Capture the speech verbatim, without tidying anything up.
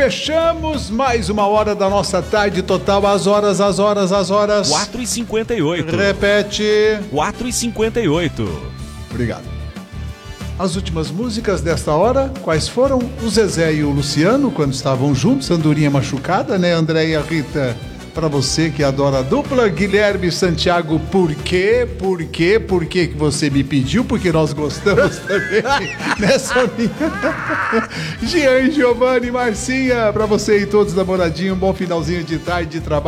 fechamos mais uma hora da nossa tarde total, às horas, às horas, às horas. quatro e cinquenta e oito. Repete. quatro e cinquenta e oito. Obrigado. As últimas músicas desta hora, quais foram? O Zezé e o Luciano, quando estavam juntos, Andorinha Machucada, né, André e a Rita? Pra você que adora a dupla, Guilherme Santiago, por quê? Por quê? Por quê que você me pediu? Porque nós gostamos também, né, Soninha? Jean, Giovanni, Marcinha, pra você e todos namoradinhos, um bom finalzinho de tarde de trabalho.